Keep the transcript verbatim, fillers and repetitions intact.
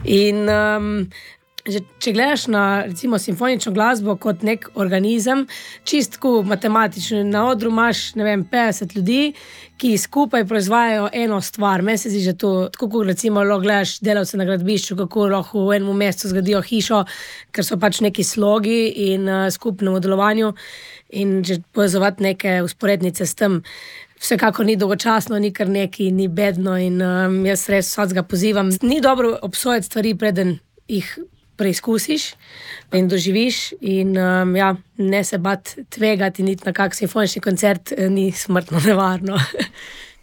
In um, že, če gledaš na recimo simfonično glasbo kot nek organizem, čistko matematično, na odru imaš, ne vem, petdeset ljudi, ki skupaj proizvajajo eno stvar. Meni se zdi že to, tako kot recimo lahko gledaš delavce na gradbišču, kako lahko v enem mesecu zgradijo hišo, ker so pač neki slogi in uh, skupnem delovanju in že povezovati neke usporednice s tem. Vsekakor ni dolgočasno, ni kar neki, ni bedno in um, jaz res vsakega pozivam. Ni dobro obsojati stvari, preden jih preizkusiš in doživiš in um, ja, ne se bat tvegati niti na kak simfonični koncert, ni smrtno nevarno.